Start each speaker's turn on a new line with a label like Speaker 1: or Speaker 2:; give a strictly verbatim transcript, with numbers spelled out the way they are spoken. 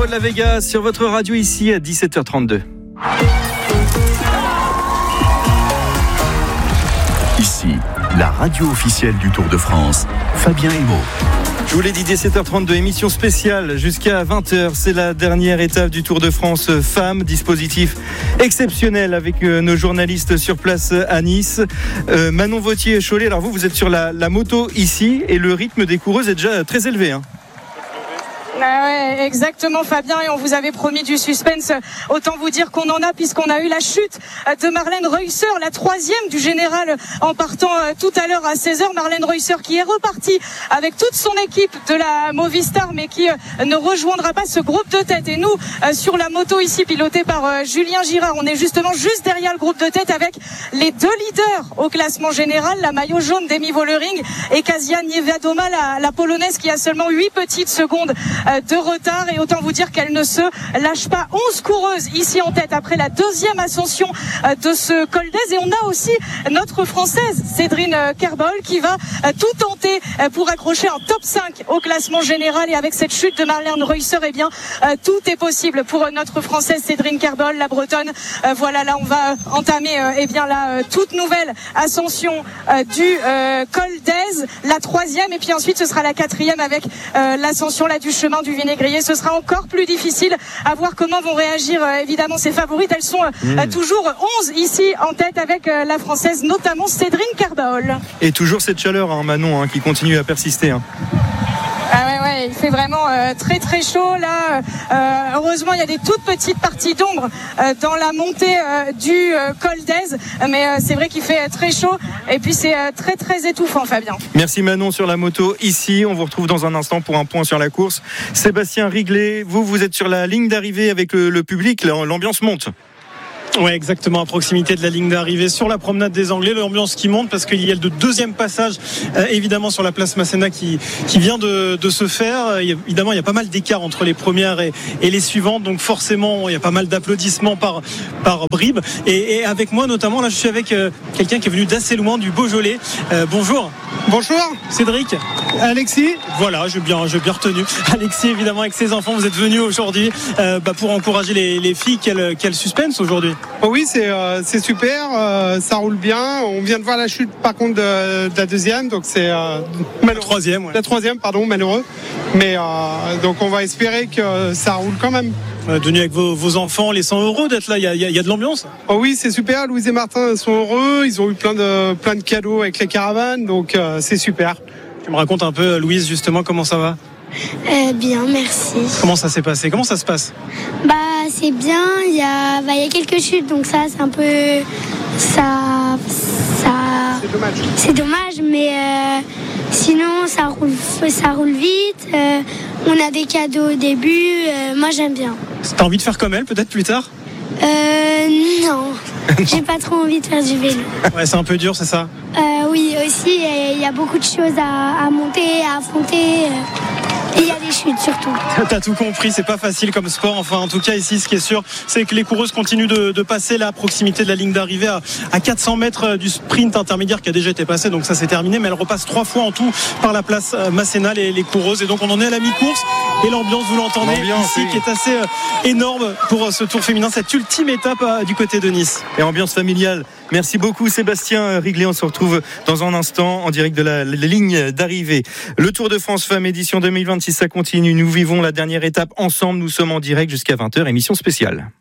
Speaker 1: Paul Lavega sur votre radio ici à dix-sept heures trente-deux.
Speaker 2: Ici, la radio officielle du Tour de France, Fabien Emo.
Speaker 1: Je vous l'ai dit, dix-sept heures trente-deux, émission spéciale jusqu'à vingt heures. C'est la dernière étape du Tour de France Femmes. Dispositif exceptionnel avec nos journalistes sur place à Nice. Euh, Manon Vauthier-Cholet, alors vous, vous êtes sur la, la moto ici et le rythme des coureuses est déjà très élevé. Hein.
Speaker 3: Ah ouais, exactement Fabien, et on vous avait promis du suspense, autant vous dire qu'on en a puisqu'on a eu la chute de Marlène Reusser, la troisième du général en partant tout à l'heure à seize heures. Marlène Reusser qui est repartie avec toute son équipe de la Movistar mais qui ne rejoindra pas ce groupe de tête. Et nous, sur la moto ici pilotée par Julien Girard, on est justement juste derrière le groupe de tête avec les deux leaders au classement général, la maillot jaune d'Emi Vollering et Kasia Niewiadoma, la, la polonaise qui a seulement huit petites secondes de retard, et autant vous dire qu'elle ne se lâche pas. onze coureuses ici en tête après la deuxième ascension de ce col d'Èze, et on a aussi notre française Cédrine Kerbol qui va tout tenter pour accrocher un top cinq au classement général. Et avec cette chute de Marlène Reusser, eh bien tout est possible pour notre française Cédrine Kerbol, la bretonne. Voilà, là on va entamer eh bien la toute nouvelle ascension du col d'Èze, la troisième, et puis ensuite ce sera la quatrième avec l'ascension là du chemin du Vinaigrier. Ce sera encore plus difficile à voir comment vont réagir euh, évidemment ces favorites. Elles sont euh, mmh. toujours onze ici en tête avec euh, la française, notamment Cédrine Kerbol.
Speaker 1: Et toujours cette chaleur, hein, Manon, hein, qui continue à persister. Hein.
Speaker 3: Ah ouais, ouais, il fait vraiment euh, très très chaud là. Euh, heureusement, il y a des toutes petites parties d'ombre euh, dans la montée euh, du euh, col d'Èze, mais euh, c'est vrai qu'il fait euh, très chaud et puis c'est euh, très très étouffant, Fabien.
Speaker 1: Merci Manon sur la moto ici. On vous retrouve dans un instant pour un point sur la course. Sébastien Riglet, vous vous êtes sur la ligne d'arrivée avec le, le public. L'ambiance monte.
Speaker 4: Ouais, exactement, à proximité de la ligne d'arrivée sur la promenade des Anglais, l'ambiance qui monte parce qu'il y a le deuxième passage euh, évidemment sur la place Masséna qui, qui vient de, de se faire. Il y a, évidemment il y a pas mal d'écart entre les premières et, et les suivantes, donc forcément il y a pas mal d'applaudissements par, par bribes, et, et avec moi notamment là je suis avec euh, quelqu'un qui est venu d'assez loin, du Beaujolais. euh, bonjour.
Speaker 5: Bonjour
Speaker 4: Cédric.
Speaker 5: Alexis.
Speaker 4: Voilà, j'ai bien, j'ai bien retenu Alexis évidemment avec ses enfants. Vous êtes venus aujourd'hui euh, bah, pour encourager les, les filles. Quel, quel suspense aujourd'hui.
Speaker 5: Oh oui, c'est, euh, c'est super, euh, ça roule bien. On vient de voir la chute par contre de, de la deuxième, donc c'est euh,
Speaker 4: malheureux. La troisième, ouais.
Speaker 5: La troisième, pardon, malheureux. Mais euh, donc on va espérer que ça roule quand même.
Speaker 4: Euh, Venu avec vos, vos enfants, les cent heureux d'être là, il y a, y a de l'ambiance.
Speaker 5: Oh oui, c'est super. Louise et Martin sont heureux. Ils ont eu plein de plein de cadeaux avec les caravanes, donc euh, c'est super.
Speaker 4: Tu me racontes un peu, Louise, justement, comment ça va?
Speaker 6: Euh, bien, merci.
Speaker 4: Comment ça s'est passé? Comment ça se passe?
Speaker 6: Bah, c'est bien. Il y a, bah, il y a quelques chutes, donc ça, c'est un peu, ça, ça.
Speaker 5: C'est dommage.
Speaker 6: C'est dommage, mais euh, sinon, ça roule, ça roule vite. Euh, on a des cadeaux au début. Euh, moi, j'aime bien.
Speaker 4: T'as envie de faire comme elle, peut-être plus tard?
Speaker 6: Euh, non. J'ai pas trop envie de faire du vélo.
Speaker 4: Ouais, c'est un peu dur, c'est ça?
Speaker 6: Euh, oui, aussi, il y a beaucoup de choses à, à monter, à affronter. Et il y a des chutes surtout.
Speaker 4: T'as tout compris, c'est pas facile comme sport. Enfin, en tout cas, ici, ce qui est sûr, c'est que les coureuses continuent de, de passer là, à proximité de la ligne d'arrivée, à, à quatre cents mètres du sprint intermédiaire qui a déjà été passé. Donc ça, c'est terminé. Mais elles repassent trois fois en tout par la place Masséna, les, les coureuses. Et donc, on en est à la mi-course. Et l'ambiance, vous l'entendez
Speaker 1: l'ambiance,
Speaker 4: ici,
Speaker 1: oui.
Speaker 4: qui est assez euh, énorme pour ce tour féminin, cette ultime étape euh, du côté de Nice.
Speaker 1: Et ambiance familiale. Merci beaucoup Sébastien Riglet. On se retrouve dans un instant en direct de la, la ligne d'arrivée. Le Tour de France Femmes édition deux mille vingt-six, ça continue. Nous vivons la dernière étape ensemble. Nous sommes en direct jusqu'à vingt heures, émission spéciale.